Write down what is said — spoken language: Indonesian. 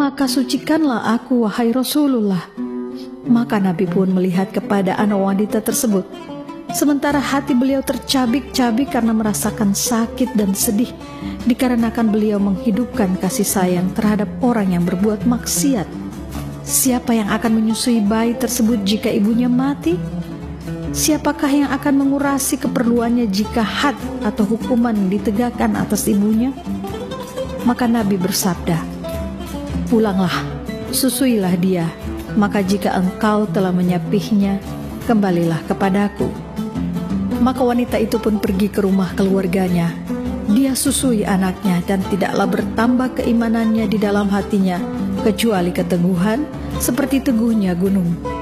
maka sucikanlah aku, wahai Rasulullah." Maka Nabi pun melihat kepada anak wanita tersebut. Sementara hati beliau tercabik-cabik karena merasakan sakit dan sedih, dikarenakan beliau menghidupkan kasih sayang terhadap orang yang berbuat maksiat. Siapa yang akan menyusui bayi tersebut jika ibunya mati? Siapakah yang akan mengurasi keperluannya jika had atau hukuman ditegakkan atas ibunya? Maka Nabi bersabda, "Pulanglah, susuilah dia, maka jika engkau telah menyapihnya, kembalilah kepadaku." Maka wanita itu pun pergi ke rumah keluarganya. Dia susui anaknya dan tidaklah bertambah keimanannya di dalam hatinya, kecuali keteguhan seperti teguhnya gunung.